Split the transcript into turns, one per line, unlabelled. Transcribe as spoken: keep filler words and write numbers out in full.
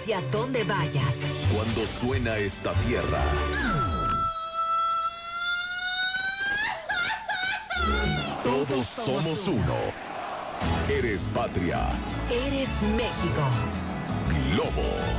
hacia donde vayas.
Cuando suena esta tierra, todos somos uno. Eres patria.
Eres México.
Globo.